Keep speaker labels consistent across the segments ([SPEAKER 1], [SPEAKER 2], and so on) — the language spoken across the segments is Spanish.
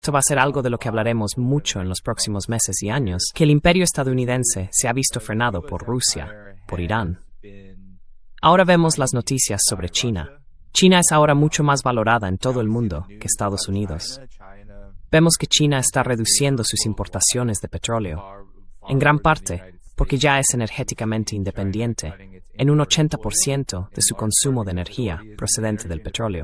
[SPEAKER 1] Esto va a ser algo de lo que hablaremos mucho en los próximos meses y años, que el imperio estadounidense se ha visto frenado por Rusia, por Irán. Ahora vemos las noticias sobre China. China es ahora mucho más valorada en todo el mundo que Estados Unidos. Vemos que China está reduciendo sus importaciones de petróleo, en gran parte porque ya es energéticamente independiente, en un 80% de su consumo de energía procedente del petróleo.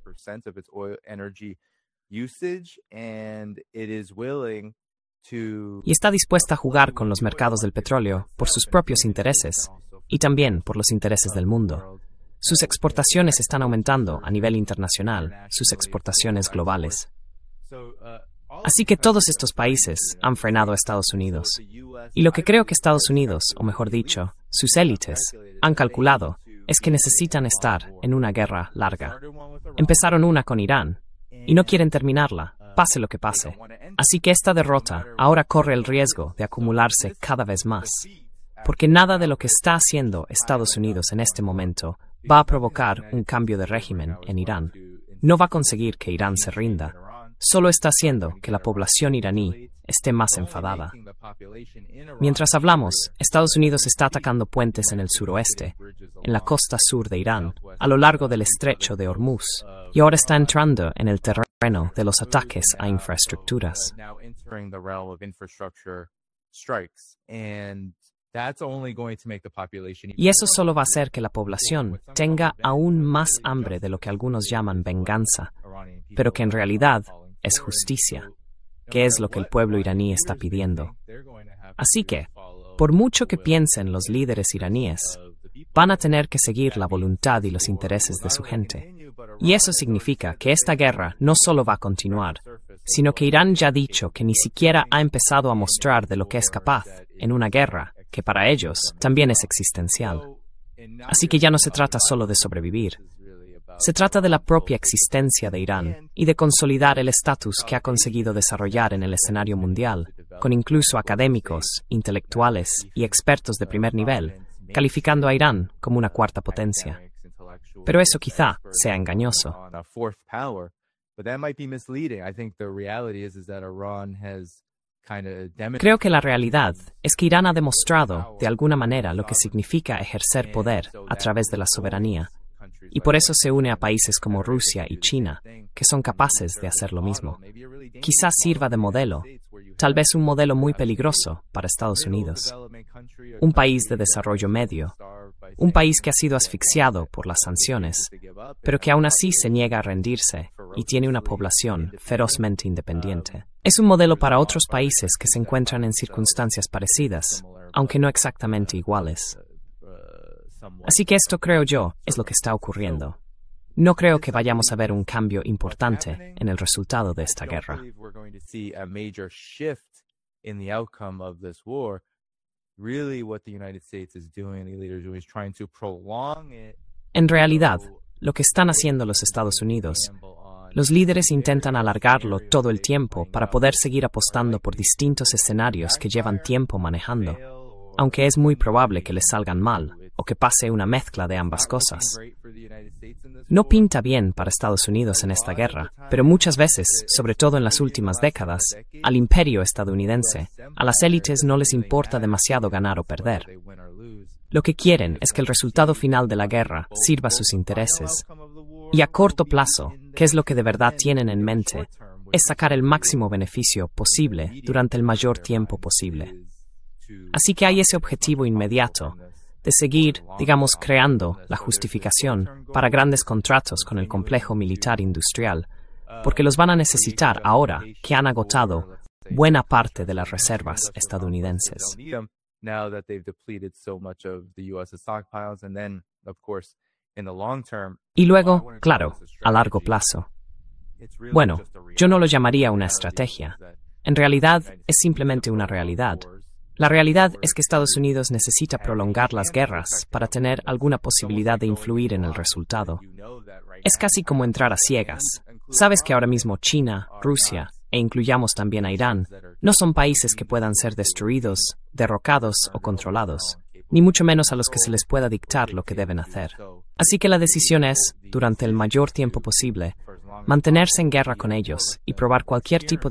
[SPEAKER 1] Y está dispuesta a jugar con los mercados del petróleo por sus propios intereses y también por los intereses del mundo. Sus exportaciones están aumentando a nivel internacional, sus exportaciones globales. Así que todos estos países han frenado a Estados Unidos. Y lo que creo que Estados Unidos, o mejor dicho, sus élites, han calculado es que necesitan estar en una guerra larga. Empezaron una con Irán y no quieren terminarla, pase lo que pase. Así que esta derrota ahora corre el riesgo de acumularse cada vez más, porque nada de lo que está haciendo Estados Unidos en este momento va a provocar un cambio de régimen en Irán. No va a conseguir que Irán se rinda. Solo está haciendo que la población iraní esté más enfadada. Mientras hablamos, Estados Unidos está atacando puentes en el suroeste, en la costa sur de Irán, a lo largo del estrecho de Hormuz, y ahora está entrando en el terreno de los ataques a infraestructuras. Y eso solo va a hacer que la población tenga aún más hambre de lo que algunos llaman venganza, pero que en realidad es justicia, que es lo que el pueblo iraní está pidiendo. Así que, por mucho que piensen los líderes iraníes, van a tener que seguir la voluntad y los intereses de su gente. Y eso significa que esta guerra no solo va a continuar, sino que Irán ya ha dicho que ni siquiera ha empezado a mostrar de lo que es capaz en una guerra que para ellos también es existencial. Así que ya no se trata solo de sobrevivir. Se trata de la propia existencia de Irán y de consolidar el estatus que ha conseguido desarrollar en el escenario mundial, con incluso académicos, intelectuales y expertos de primer nivel, calificando a Irán como una cuarta potencia. Pero eso quizá sea engañoso. Creo que la realidad es que Irán ha demostrado, de alguna manera, lo que significa ejercer poder a través de la soberanía. Y por eso se une a países como Rusia y China, que son capaces de hacer lo mismo. Quizás sirva de modelo, tal vez un modelo muy peligroso para Estados Unidos. Un país de desarrollo medio, un país que ha sido asfixiado por las sanciones, pero que aún así se niega a rendirse y tiene una población ferozmente independiente. Es un modelo para otros países que se encuentran en circunstancias parecidas, aunque no exactamente iguales. Así que esto, creo yo, es lo que está ocurriendo. No creo que vayamos a ver un cambio importante en el resultado de esta guerra. En realidad, lo que están haciendo los Estados Unidos, los líderes intentan alargarlo todo el tiempo para poder seguir apostando por distintos escenarios que llevan tiempo manejando, aunque es muy probable que les salgan mal o que pase una mezcla de ambas cosas. No pinta bien para Estados Unidos en esta guerra, pero muchas veces, sobre todo en las últimas décadas, al imperio estadounidense, a las élites no les importa demasiado ganar o perder. Lo que quieren es que el resultado final de la guerra sirva a sus intereses. Y a corto plazo, ¿qué es lo que de verdad tienen en mente? Es sacar el máximo beneficio posible durante el mayor tiempo posible. Así que hay ese objetivo inmediato de seguir, digamos, creando la justificación para grandes contratos con el complejo militar industrial, porque los van a necesitar ahora que han agotado buena parte de las reservas estadounidenses. Y luego, claro, a largo plazo. Bueno, yo no lo llamaría una estrategia. En realidad, es simplemente una realidad. La realidad es que Estados Unidos necesita prolongar las guerras para tener alguna posibilidad de influir en el resultado. Es casi como entrar a ciegas. Sabes que ahora mismo China, Rusia, e incluyamos también a Irán, no son países que puedan ser destruidos, derrocados o controlados, ni mucho menos a los que se les pueda dictar lo que deben hacer. Así que la decisión es, durante el mayor tiempo posible, mantenerse en guerra con ellos y probar cualquier tipo